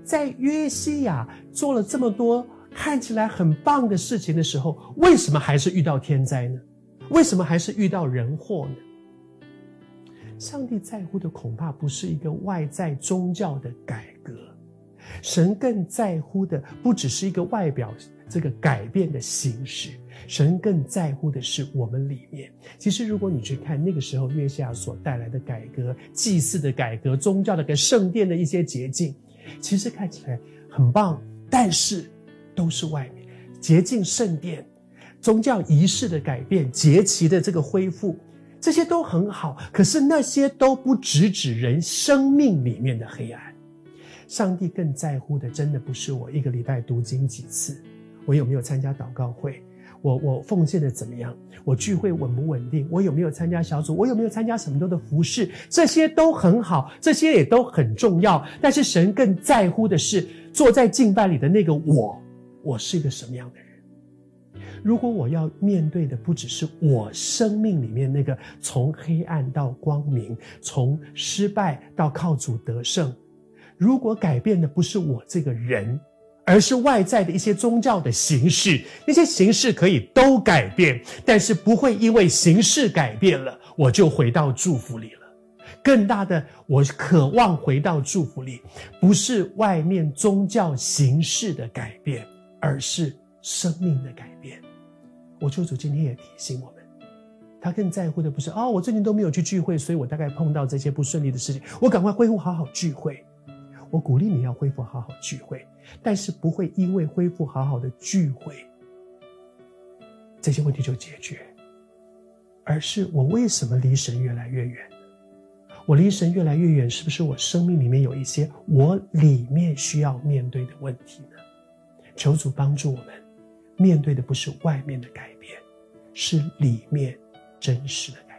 在约西亚做了这么多看起来很棒的事情的时候，为什么还是遇到天灾呢？为什么还是遇到人祸呢？上帝在乎的恐怕不是一个外在宗教的改革，神更在乎的不只是一个外表这个改变的形式，神更在乎的是我们里面。其实如果你去看那个时候约西亚所带来的改革，祭祀的改革，宗教的跟圣殿的一些洁净，其实看起来很棒，但是都是外面洁净圣殿，宗教仪式的改变，节期的这个恢复，这些都很好，可是那些都不直指人生命里面的黑暗。上帝更在乎的真的不是我一个礼拜读经几次，我有没有参加祷告会，我奉献的怎么样，我聚会稳不稳定，我有没有参加小组，我有没有参加什么多的服事，这些都很好，这些也都很重要，但是神更在乎的是坐在敬拜里的那个我是一个什么样的人。如果我要面对的不只是我生命里面那个从黑暗到光明，从失败到靠主得胜，如果改变的不是我这个人，而是外在的一些宗教的形式，那些形式可以都改变，但是不会因为形式改变了我就回到祝福里了。更大的，我渴望回到祝福里，不是外面宗教形式的改变，而是生命的改变。我求主今天也提醒我们，他更在乎的不是我最近都没有去聚会，所以我大概碰到这些不顺利的事情，我赶快恢复好好聚会。我鼓励你要恢复好好聚会，但是不会因为恢复好好的聚会这些问题就解决，而是我为什么离神越来越远？我离神越来越远，是不是我生命里面有一些我里面需要面对的问题呢？求主帮助我们，面对的不是外面的改变，是里面真实的改变。